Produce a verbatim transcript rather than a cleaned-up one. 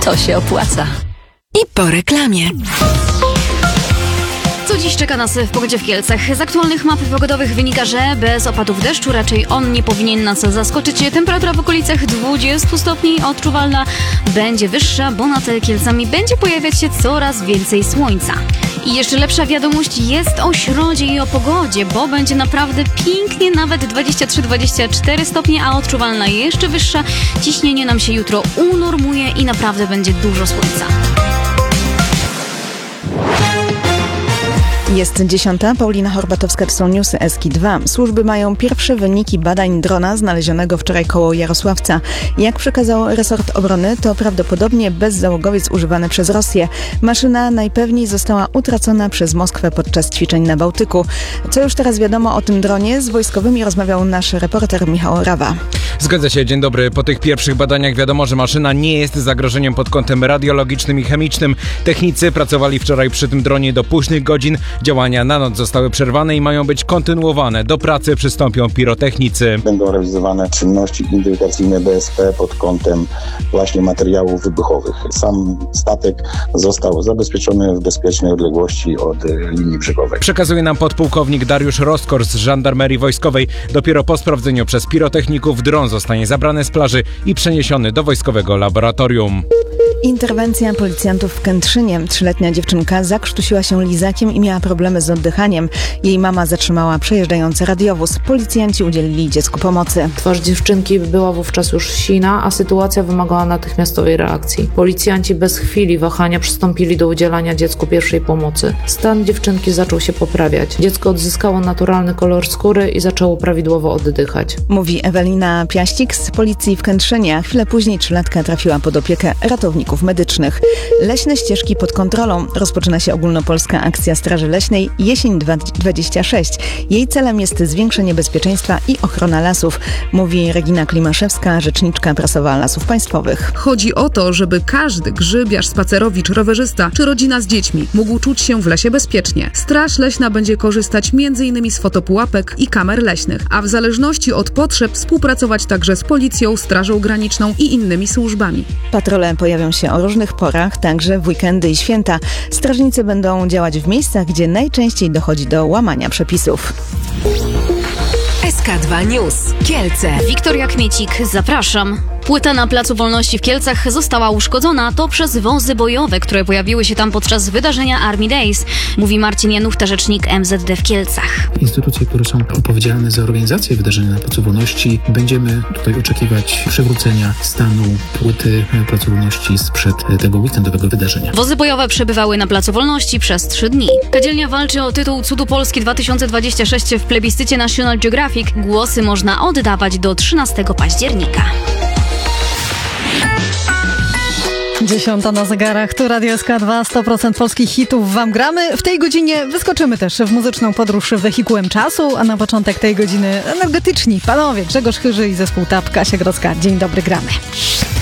To się opłaca. I po reklamie. Co dziś czeka nas w pogodzie w Kielcach? Z aktualnych map pogodowych wynika, że bez opadów deszczu raczej on nie powinien nas zaskoczyć. Temperatura w okolicach dwudziestu stopni odczuwalna będzie wyższa, bo nad Kielcami będzie pojawiać się coraz więcej słońca. I jeszcze lepsza wiadomość jest o środzie i o pogodzie, bo będzie naprawdę pięknie, nawet dwadzieścia trzy dwadzieścia cztery stopnie, a odczuwalna jeszcze wyższa. Ciśnienie nam się jutro unormuje i naprawdę będzie dużo słońca. Jest dziesiąta. Paulina Horbatowska, to są newsy S K I dwa. Służby mają pierwsze wyniki badań drona znalezionego wczoraj koło Jarosławca. Jak przekazał resort obrony, to prawdopodobnie bezzałogowiec używany przez Rosję. Maszyna najpewniej została utracona przez Moskwę podczas ćwiczeń na Bałtyku. Co już teraz wiadomo o tym dronie? Z wojskowymi rozmawiał nasz reporter Michał Rawa. Zgadza się, dzień dobry. Po tych pierwszych badaniach wiadomo, że maszyna nie jest zagrożeniem pod kątem radiologicznym i chemicznym. Technicy pracowali wczoraj przy tym dronie do późnych godzin. Działania na noc zostały przerwane i mają być kontynuowane. Do pracy przystąpią pirotechnicy. Będą realizowane czynności identyfikacyjne B S P pod kątem właśnie materiałów wybuchowych. Sam statek został zabezpieczony w bezpiecznej odległości od linii brzegowej. Przekazuje nam podpułkownik Dariusz Roskor z Żandarmerii Wojskowej. Dopiero po sprawdzeniu przez pirotechników dron zostanie zabrany z plaży i przeniesiony do wojskowego laboratorium. Interwencja policjantów w Kętrzynie. Trzyletnia dziewczynka zakrztusiła się lizakiem i miała problemy z oddychaniem. Jej mama zatrzymała przejeżdżający radiowóz. Policjanci udzielili dziecku pomocy. Twarz dziewczynki była wówczas już sina, a sytuacja wymagała natychmiastowej reakcji. Policjanci bez chwili wahania przystąpili do udzielania dziecku pierwszej pomocy. Stan dziewczynki zaczął się poprawiać. Dziecko odzyskało naturalny kolor skóry i zaczęło prawidłowo oddychać. Mówi Ewelina Piaścik z policji w Kętrzynie. Chwilę później trzylatka trafiła pod opiekę ratowników medycznych. Leśne ścieżki pod kontrolą. Rozpoczyna się ogólnopolska akcja Straży Leśnej Jesień dwadzieścia sześć. Jej celem jest zwiększenie bezpieczeństwa i ochrona lasów, mówi Regina Klimaszewska, rzeczniczka prasowa Lasów Państwowych. Chodzi o to, żeby każdy grzybiarz, spacerowicz, rowerzysta czy rodzina z dziećmi mógł czuć się w lesie bezpiecznie. Straż Leśna będzie korzystać między innymi z fotopułapek i kamer leśnych, a w zależności od potrzeb współpracować także z policją, Strażą Graniczną i innymi służbami. Patrole pojawią się o różnych porach, także w weekendy i święta. Strażnicy będą działać w miejscach, gdzie najczęściej dochodzi do łamania przepisów. S K dwa News. Kielce. Wiktoria Kmiecik, zapraszam. Płyta na Placu Wolności w Kielcach została uszkodzona. To przez wozy bojowe, które pojawiły się tam podczas wydarzenia Army Days, mówi Marcin Janówta, rzecznik M Z D w Kielcach. Instytucje, które są odpowiedzialne za organizację wydarzenia na Placu Wolności, będziemy tutaj oczekiwać przywrócenia stanu płyty Placu Wolności sprzed tego weekendowego wydarzenia. Wozy bojowe przebywały na Placu Wolności przez trzy dni. Kadzielnia walczy o tytuł Cudu Polski dwa tysiące dwudziesty szósty w plebiscycie National Geographic. Głosy można oddawać do trzynastego października. Dziesiąta na zegarach, tu Radio S K dwa, sto procent polskich hitów wam gramy. W tej godzinie wyskoczymy też w muzyczną podróż wehikułem czasu, a na początek tej godziny energetyczni panowie Grzegorz Chyży i zespół Tap, Kasia Grodzka. Dzień dobry, gramy.